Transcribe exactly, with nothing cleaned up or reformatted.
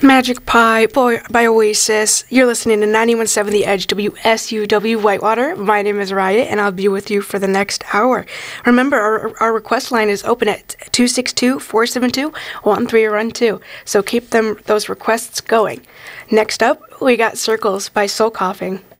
Magic Pie Boy by Oasis. You're listening to ninety-one point seven The Edge, W S U W Whitewater. My name is Riot, and I'll be with you for the next hour. Remember, our, our request line is open at two six two, four seven two, one three one two, so keep them those requests going. Next up, we got Circles by Soul Coughing.